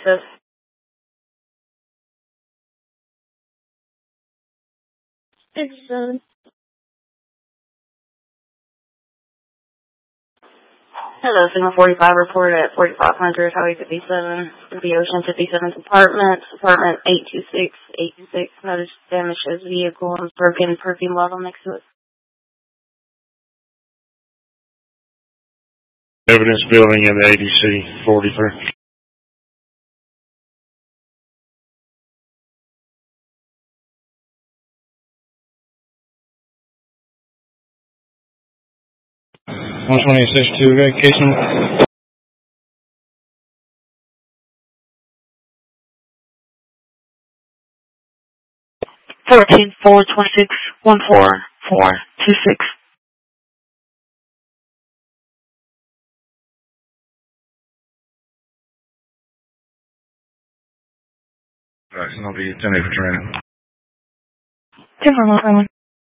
basis. Hello, Signal 45, report at 4500, Highway 57, the Ocean 57th Apartment, Apartment 826, notice damage to his vehicle and broken perfume bottle next to it. Evidence building in the ADC 43. (128.62) vacation. (14-4-26-14-4-26). Alright, so I'll be 10 for training. 10 for